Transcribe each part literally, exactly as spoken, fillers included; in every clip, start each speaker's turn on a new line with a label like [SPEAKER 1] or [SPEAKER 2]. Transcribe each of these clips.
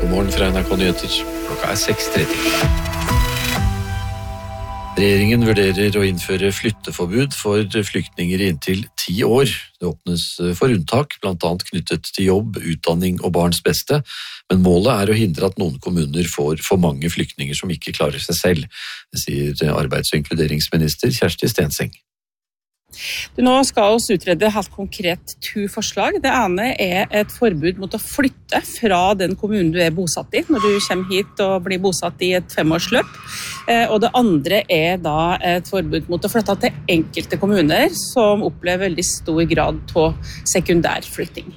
[SPEAKER 1] God morgen fra N R K Nyheter. Klokka er seks tretti. Regjeringen vurderer å innføre flytteforbud for flyktninger i inntil ti år. Det åpnes for unntak, blant annet knyttet til jobb, utdanning og barns beste, men målet er å hindre at noen kommuner får for mange flyktninger som ikke klarer seg selv, det sier arbeids- og inkluderingsminister Kjersti Stenseng.
[SPEAKER 2] Nå skal vi utrede helt konkret to forslag. Det ene er et forbud mot å flytte fra den kommunen du er bosatt i, når du kommer hit og blir bosatt i et femårsløp. Og det andre er da et forbud mot å flytte til enkelte kommuner som opplever veldig stor grad av sekundærflytting.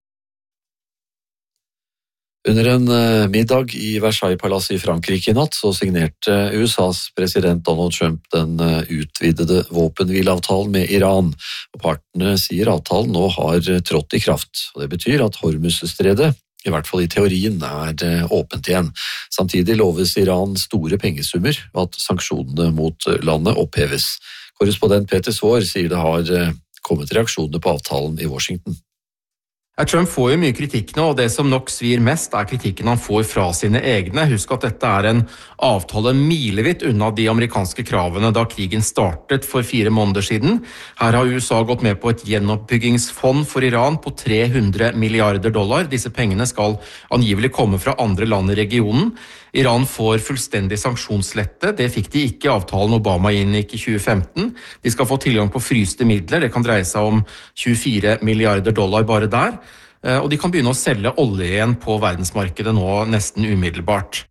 [SPEAKER 1] Under en middag i Versailles-palasset i Frankrike i natt så signerte U S A's president Donald Trump den utvidede våpenhvileavtalen med Iran. Og partene sier avtalen nå har trådt i kraft. Og det betyr at Hormuzstredet, i hvert fall i teorien, er åpent igjen. Samtidig loves Iran store pengesummer og at sanksjonene mot landet oppheves. Korrespondent Peter Svaar sier det har kommet reaksjoner på avtalen i Washington.
[SPEAKER 3] Trump får jo mye kritikk nå, og det som nok svir mest er kritikken han får fra sine egne. Husk at dette er en avtale milevidt unna de amerikanske kravene da krigen startet for fire måneder siden. Her har U S A gått med på et gjenoppbyggingsfond for Iran på tre hundre milliarder dollar. Disse pengene skal angivelig komme fra andre land i regionen. Iran får fullstendig sanksjonslette. Det fikk de ikke i avtalen Obama inngikk i tjue femten. De skal få tilgang på fryste midler. Det kan dreie seg om tjuefire milliarder dollar bare der. Og de kan begynne å selge olje igjen på verdensmarkedet nå nesten umiddelbart.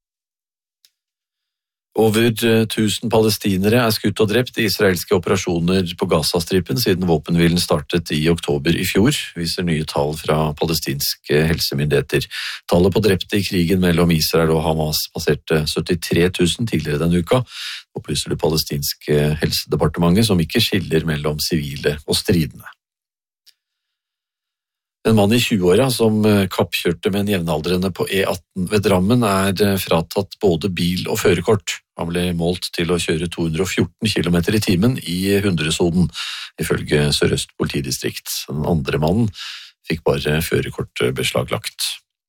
[SPEAKER 1] Over tusen palestinere er skutt og drept i israelske operasjoner på Gazastripen siden våpenhvilen startet i oktober i fjor, viser nye tall fra palestinske helsemyndigheter. Tallet på drepte i krigen mellom Israel og Hamas passerte syttitre tusen tidligere denne uka, opplyser det palestinske helsedepartementet, som ikke skiller mellom sivile og stridende. En mann i tjueåra som kappkjørte med en jevnaldrende på E atten ved Drammen er fratatt både bil og førerkort. Han ble målt til å kjøre to hundre og fjorten kilometer i timen i hundresonen, ifølge Sør-Øst politidistrikt. Den andre mannen fikk bare førerkort beslaglagt.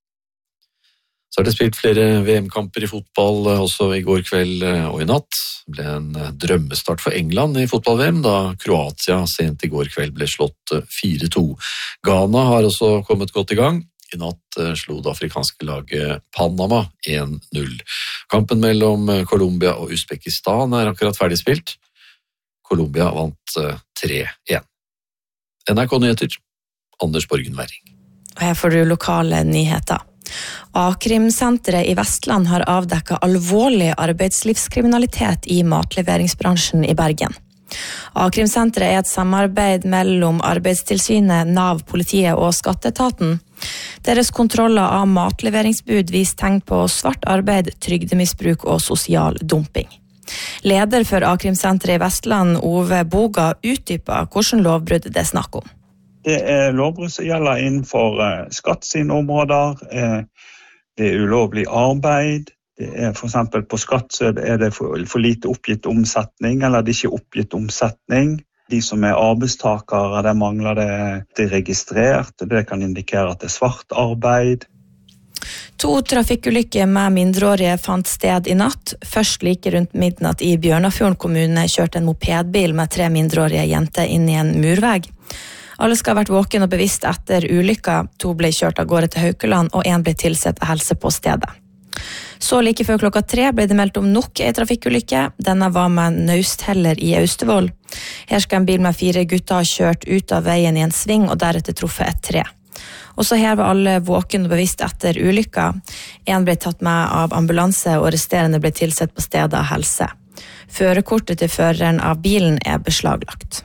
[SPEAKER 1] Så har det spilt flere V M-kamper i fotball også i går kveld og i natt. Det ble en drømmestart for England i fotball-V M da Kroatia sent i går kveld ble slått fire to. Ghana har også kommet godt i gang. I natt slo det afrikanske laget Panama en null. Kampen mellom Colombia og Uzbekistan er akkurat ferdig spilt. Colombia vant tre én. N R K Nyheter, Anders Borgen Werring.
[SPEAKER 4] Og her får du lokale nyheter. A-krimsenteret i Vestland har avdekket alvorlig arbeidslivskriminalitet i matleveringsbransjen i Bergen. A-krimsenteret er et samarbeid mellom Arbeidstilsynet, Nav, politiet og Skatteetaten. Deres kontroller av matleveringsbud viser tegn på svart arbeid, trygdemisbruk og sosial dumping. Leder for A-krimsenteret i Vestland, Ove Boga, utdyper hvordan lovbrudd det er snakk om.
[SPEAKER 5] Det er lovbrudd som gjelder innenfor eh, skatt sine områder, eh, det er ulovlig arbeid, det er for eksempel på skatt så er det for, for lite oppgitt omsetning, eller det er ikke oppgitt omsetning. De som er arbeidstakere, det mangler det, det er registrert, det kan indikere at det er svart arbeid.
[SPEAKER 4] To trafikkulykker med mindreårige fant sted i natt. Først like rundt midnatt i Bjørnafjorden kommune kjørte en mopedbil med tre mindreårige jenter inn i en murvegg. Alle skal ha vært våken og bevisst etter ulykka. To ble kjørt av gårde til Haukeland, og en ble tilsett helse på stedet. Så like før klokka tre ble det meldt om nok en trafikkulykke. Denne var med en naustheller i Austevoll. Her skal en bil med fire gutter ha kjørt ut av veien i en sving, og deretter truffet et tre. Også her var alle våken og bevisst etter ulykka. En ble tatt med av ambulanse, og resterende ble tilsett på stedet av helse. Førerkortet til føreren av bilen er beslaglagt.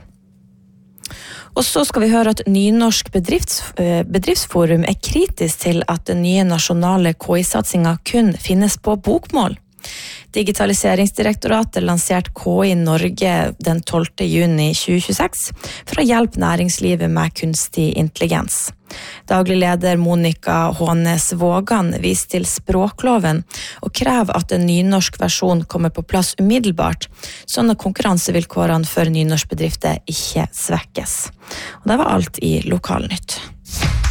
[SPEAKER 4] Og så skal vi høre at Nynorsk bedrifts, bedriftsforum er kritisk til at den nye nasjonale K I-satsingen kun finnes på bokmål. Digitaliseringsdirektoratet lanserte K I Norge den tolvte juni tjue tjueseks for å hjelpe næringslivet med kunstig intelligens. Daglig leder Monica Hånes Vågan viser til språkloven og krever at en nynorsk versjon kommer på plass umiddelbart, sånn at konkurransevilkårene for nynorskbedrifter ikke svekkes. Og det var alt i Lokalnytt.